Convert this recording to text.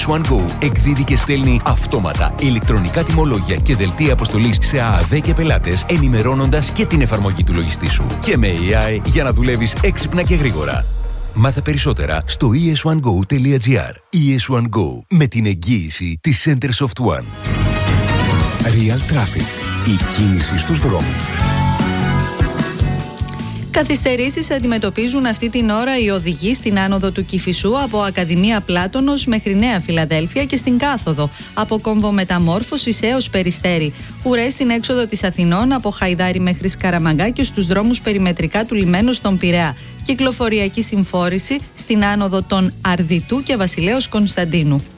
ES1 Go εκδίδει και στέλνει αυτόματα ηλεκτρονικά τιμολόγια και δελτία αποστολής σε ΑΑΔ και πελάτες, ενημερώνοντας και την εφαρμογή του λογιστή σου. Και με AI για να δουλεύεις έξυπνα και γρήγορα. Μάθε περισσότερα στο es1go.gr. ES1 Go, με την εγγύηση της Centersoft One. Real Traffic. Η κίνηση στους δρόμους. Καθυστερήσεις αντιμετωπίζουν αυτή την ώρα οι οδηγοί στην άνοδο του Κηφισού από Ακαδημία Πλάτωνος μέχρι Νέα Φιλαδέλφια και στην κάθοδο από Κόμβο Μεταμόρφωσης έως Περιστέρι. Ουρές στην έξοδο της Αθηνών από Χαϊδάρι μέχρι Σκαραμαγκά και στους δρόμους περιμετρικά του λιμένου στον Πειραιά. Κυκλοφοριακή συμφόρηση στην άνοδο των Αρδιτού και Βασιλέως Κωνσταντίνου.